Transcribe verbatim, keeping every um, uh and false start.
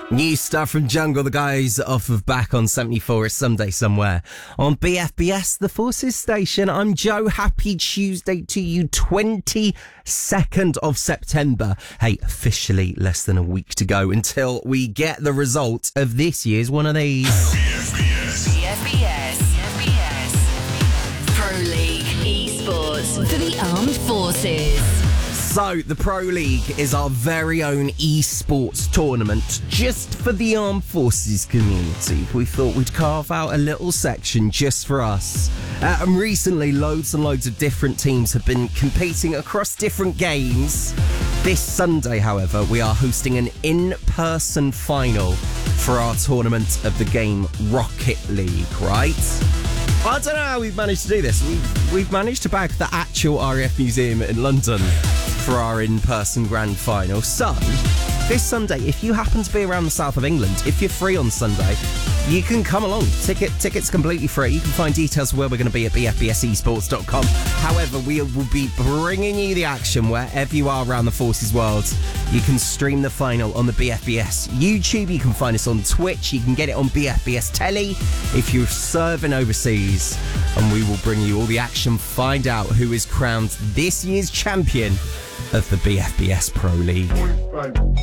New stuff from Jungle, the guys off of Back on seventy-four. It's Someday Somewhere on B F B S, the Forces Station. I'm Joe. Happy Tuesday to you, twenty-second of September. Hey, officially less than a week to go until we get the result of this year's one of these. B F B S. B F B S. B F B S. Pro League Esports for the Armed Forces. So, the Pro League is our very own esports tournament just for the Armed Forces community. We thought we'd carve out a little section just for us. Uh, and recently, loads and loads of different teams have been competing across different games. This Sunday, however, we are hosting an in-person final for our tournament of the game Rocket League, right? I don't know how we've managed to do this. We've, we've managed to bag the actual R A F Museum in London for our in-person grand final. So, this Sunday, if you happen to be around the south of England, if you're free on Sunday, you can come along. Ticket Tickets completely free. You can find details of where we're going to be at b f b s esports dot com. However, we will be bringing you the action wherever you are around the Forces world. You can stream the final on the B F B S YouTube. You can find us on Twitch. You can get it on B F B S Telly if you're serving overseas. And we will bring you all the action. Find out who is crowned this year's champion of the B F B S Pro League.